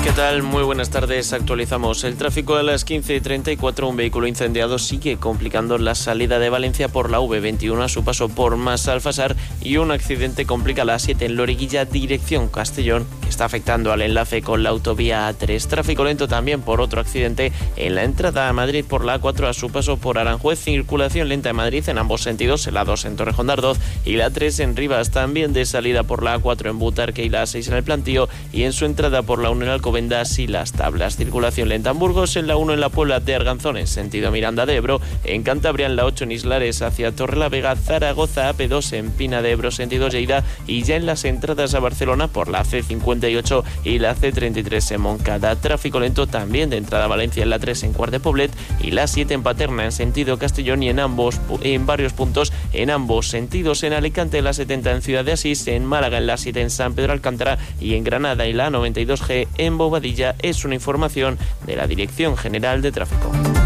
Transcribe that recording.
¿Qué tal? Muy buenas tardes. Actualizamos el tráfico a las 15:34. Un vehículo incendiado sigue complicando la salida de Valencia por la V21 a su paso por Massalfassar y un accidente complica la A7 en Loriguilla, dirección Castellón, que está afectando al enlace con la autovía A3. Tráfico lento también por otro accidente en la entrada a Madrid por la A4 a su paso por Aranjuez. Circulación lenta en Madrid en ambos sentidos, la A2 en Torrejón de Ardoz y la A3 en Rivas, también de salida por la A4 en Butarque y la A6 en el Plantío y en su entrada por la 1 en Alcobendas y Las Tablas. Circulación lenta en Burgos, en la 1 en la Puebla de Arganzón en sentido Miranda de Ebro, en Cantabria en la 8 en Islares hacia Torrelavega, Zaragoza, AP2 en Pina de Ebro sentido Lleida y ya en las entradas a Barcelona por la C58 y la C33 en Montcada. Tráfico lento también de entrada a Valencia en la 3 en Quart de Poblet y la 7 en Paterna en sentido Castellón y en varios puntos en ambos sentidos. En Alicante en la 70 en Ciudad de Asís, en Málaga en la 7 en San Pedro Alcántara y en Granada y la 92G en Bobadilla. Es una información de la Dirección General de Tráfico.